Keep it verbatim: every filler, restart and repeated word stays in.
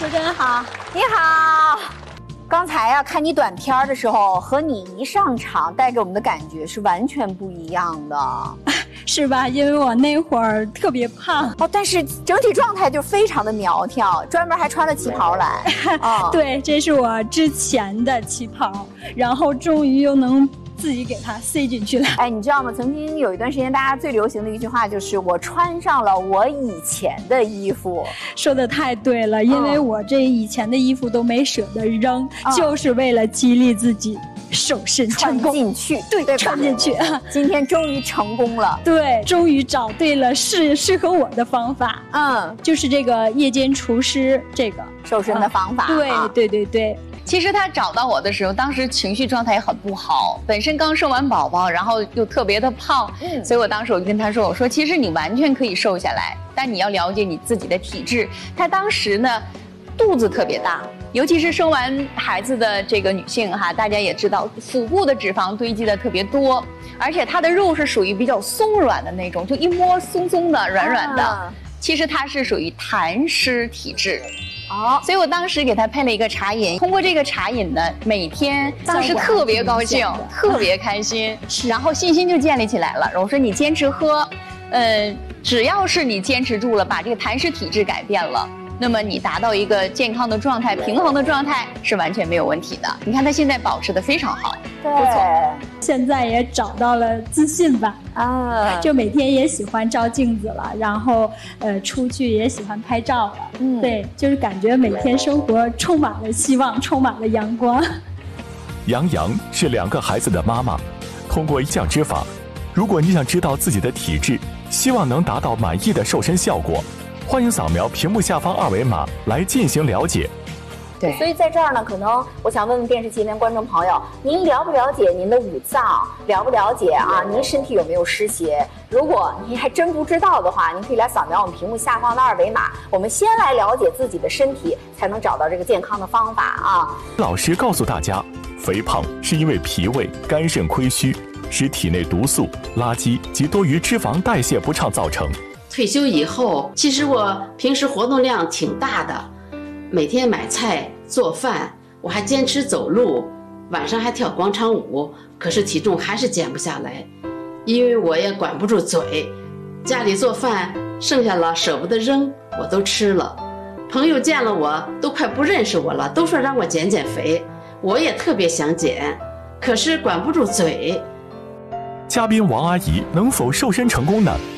主持人好。 你好。刚才啊，看你短片的时候，和你一上场带给我们的感觉是完全不一样的， 是吧？因为我那会儿特别胖哦，但是整体状态就非常的苗条，专门还穿了旗袍来。 哦、对，这是我之前的旗袍，然后终于又能自己给它塞进去了。 哎，你知道吗？曾经有一段时间，大家最流行的一句话就是“我穿上了我以前的衣服”。 说的太对了，因为我这以前的衣服都没舍得扔，嗯、就是为了激励自己瘦身成功。 穿进去， 对， 对穿进去。 今天终于成功了。 对，终于找对了适适合我的方法。嗯，就是这个夜间厨师这个瘦身的方法。 嗯、对、啊、对对对。 其实他找到我的时候，当时情绪状态也很不好，本身刚生完宝宝，然后又特别的胖，嗯，所以我当时我就跟他说，我说其实你完全可以瘦下来，但你要了解你自己的体质。他当时呢，肚子特别大，尤其是生完孩子的这个女性哈，大家也知道，腹部的脂肪堆积的特别多，而且她的肉是属于比较松软的那种，就一摸松松的、软软的。啊、其实她是属于痰湿体质。哦，所以我当时给他配了一个茶饮，通过这个茶饮呢，每天当时特别高兴，特别开心，然后信心就建立起来了。我说你坚持喝，呃，只要是你坚持住了，把这个痰湿体质改变了，那么你达到一个健康的状态、平衡的状态是完全没有问题的。你看他现在保持得非常好， 对， 不错。 现在也找到了自信吧，啊，就每天也喜欢照镜子了，然后呃出去也喜欢拍照了，嗯，对，就是感觉每天生活充满了希望，充满了阳光。 杨洋是两个孩子的妈妈，通过一项之法，如果你想知道自己的体质，希望能达到满意的瘦身效果，欢迎扫描屏幕下方二维码来进行了解。 对，所以在这儿呢，可能我想问问电视机前观众朋友，您了不了解您的五脏？了不了解啊？您身体有没有湿邪？如果您还真不知道的话，您可以来扫描我们屏幕下方的二维码。我们先来了解自己的身体，才能找到这个健康的方法啊。 老师告诉大家，肥胖是因为脾胃、肝肾亏虚，使体内毒素、垃圾及多余脂肪代谢不畅造成。 退休以后，其实我平时活动量挺大的，每天买菜做饭，我还坚持走路，晚上还跳广场舞，可是体重还是减不下来，因为我也管不住嘴，家里做饭剩下了舍不得扔，我都吃了。朋友见了我都快不认识我了，都说让我减减肥，我也特别想减，可是管不住嘴。 嘉宾王阿姨能否瘦身成功呢？